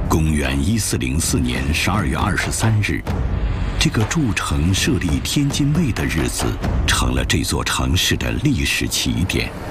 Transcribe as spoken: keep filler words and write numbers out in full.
公元一四零四年十二月二十三日，这个筑城设立天津卫的日子，成了这座城市的历史起点。